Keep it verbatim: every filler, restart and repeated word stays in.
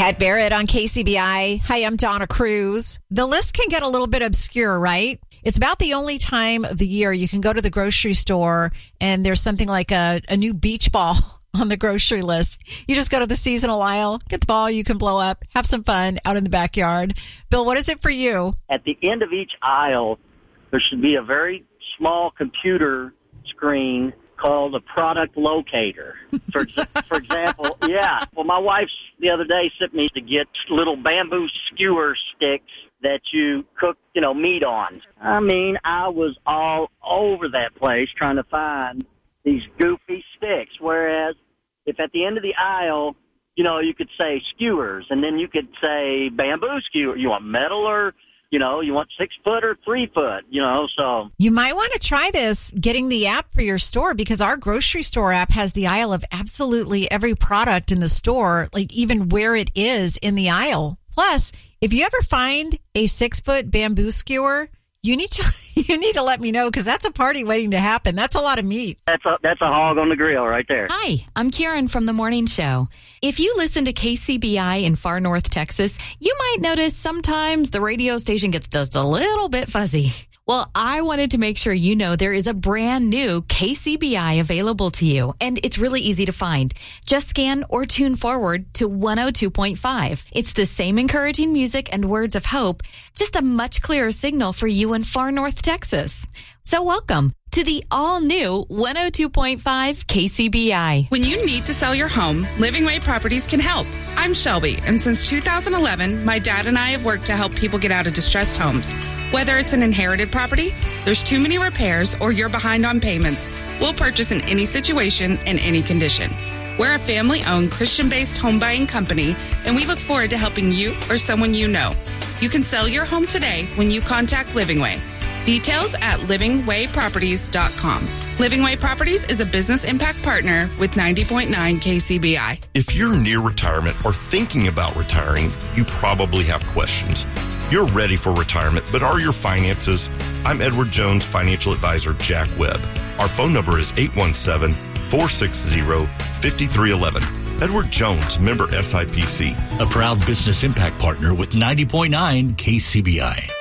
Pat Barrett on K C B I. Hi, I'm Donna Cruz. The list can get a little bit obscure, right? It's about the only time of the year you can go to the grocery store and there's something like a, a new beach ball on the grocery list. You just go to the seasonal aisle, get the ball you can blow up, have some fun out in the backyard. Bill, what is it for you? At the end of each aisle, there should be a very small computer screen called a product locator. For for example, yeah. Well, my wife the other day sent me to get little bamboo skewer sticks that you cook, you know, meat on. I mean, I was all over that place trying to find these goofy sticks. Whereas if at the end of the aisle, you know, you could say skewers, and then you could say bamboo skewer. You want metal or, you know, you want six foot or three foot, you know, so. You might want to try this, getting the app for your store, because our grocery store app has the aisle of absolutely every product in the store, like even where it is in the aisle. Plus, if you ever find a six foot bamboo skewer, you need to you need to let me know, because that's a party waiting to happen. That's a lot of meat. That's a, that's a hog on the grill right there. Hi, I'm Karen from The Morning Show. If you listen to K C B I in far north Texas, you might notice sometimes the radio station gets just a little bit fuzzy. Well, I wanted to make sure you know there is a brand new K C B I available to you, and it's really easy to find. Just scan or tune forward to one oh two point five. It's the same encouraging music and words of hope, just a much clearer signal for you in far north Texas. So welcome to the all-new one oh two point five K C B I. When you need to sell your home, Living Way Properties can help. I'm Shelby, and since two thousand eleven, my dad and I have worked to help people get out of distressed homes. Whether it's an inherited property, there's too many repairs, or you're behind on payments, we'll purchase in any situation and any condition. We're a family-owned, Christian-based home buying company, and we look forward to helping you or someone you know. You can sell your home today when you contact Living Way. Details at living way properties dot com. Living Way Properties is a business impact partner with ninety point nine K C B I. If you're near retirement or thinking about retiring, you probably have questions. You're ready for retirement, but are your finances? I'm Edward Jones financial advisor Jack Webb. Our phone number is eight one seven, four six zero, five three one one. Edward Jones, member S I P C. A proud business impact partner with ninety point nine K C B I.